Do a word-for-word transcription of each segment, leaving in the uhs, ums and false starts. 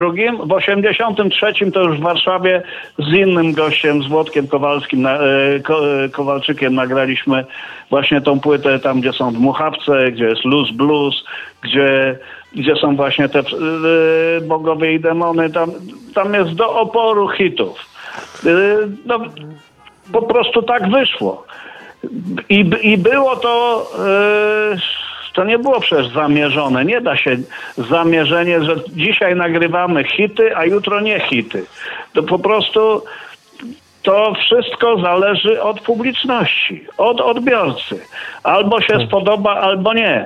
W osiemdziesiątym trzecim to już w Warszawie z innym gościem, z Włodkiem Kowalskim, na, Ko, Kowalczykiem nagraliśmy właśnie tą płytę tam, gdzie są Dmuchawce, gdzie jest Luz Blues, gdzie, gdzie są właśnie te yy, Bogowie i Demony. Tam, tam jest do oporu hitów. Yy, no, po prostu tak wyszło. I, i było to... Yy, To nie było przecież zamierzone. Nie da się zamierzenie, że dzisiaj nagrywamy hity, a jutro nie hity. To po prostu to wszystko zależy od publiczności, od odbiorcy. Albo się spodoba, albo nie.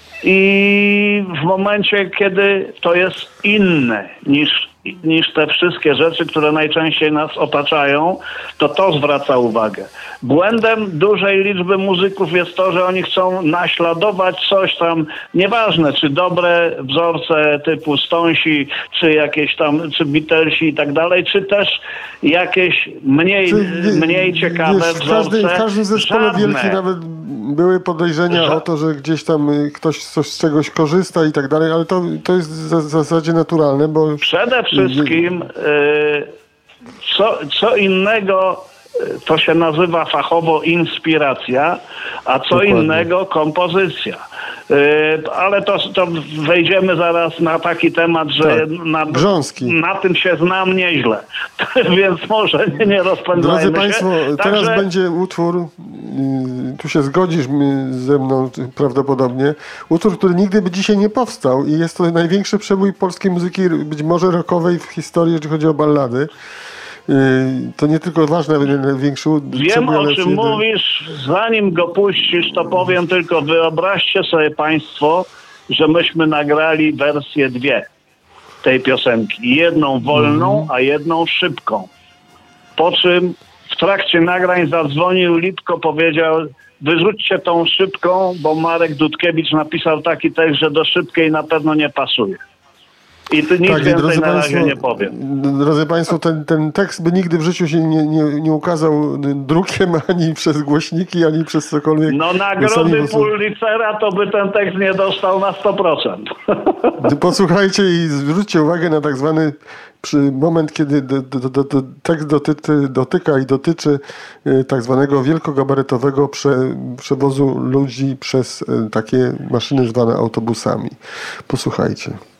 I w momencie, kiedy to jest inne niż, niż te wszystkie rzeczy, które najczęściej nas otaczają, to to zwraca uwagę. Błędem dużej liczby muzyków jest to, że oni chcą naśladować coś tam, nieważne czy dobre wzorce typu Stonesi, czy jakieś tam, czy Beatlesi i tak dalej, czy też jakieś mniej, czy, mniej ciekawe wiesz, wzorce. W każdym, w każdym zespole żadne. wielkim nawet były podejrzenia Ża- o to, że gdzieś tam ktoś coś z czegoś korzysta i tak dalej, ale to, to jest w zasadzie naturalne, bo... Przede wszystkim y, co, co innego to się nazywa fachowo inspiracja, a co Dokładnie. innego kompozycja. Yy, ale to, to wejdziemy zaraz na taki temat, że tak. na, na tym się znam nieźle. Więc może nie, nie rozpędzajmy Drodzy Państwo, się. teraz Także... będzie utwór, yy, tu się zgodzisz ze mną prawdopodobnie, utwór, który nigdy by dzisiaj nie powstał i jest to największy przebój polskiej muzyki, być może rockowej w historii, jeżeli chodzi o ballady. To nie tylko ważne, ale największy... Wiem, o czym mówisz. Zanim go puścisz, to powiem tylko, wyobraźcie sobie Państwo, że myśmy nagrali wersję dwie tej piosenki. Jedną wolną, mm. a jedną szybką. Po czym w trakcie nagrań zadzwonił Lipko, powiedział: wyrzućcie tą szybką, bo Marek Dudkiewicz napisał taki tekst, że do szybkiej na pewno nie pasuje. I tu nic tak, więcej na razie Państwo, nie powiem. Drodzy Państwo, ten, ten tekst by nigdy w życiu się nie, nie, nie ukazał drukiem, ani przez głośniki, ani przez cokolwiek. No nagrody Pulitzera to by ten tekst nie dostał na sto procent. Posłuchajcie i zwróćcie uwagę na tak zwany przy moment, kiedy do, do, do, do, tekst dotyczy, dotyka i dotyczy tak zwanego wielkogabarytowego prze, przewozu ludzi przez takie maszyny zwane autobusami. Posłuchajcie.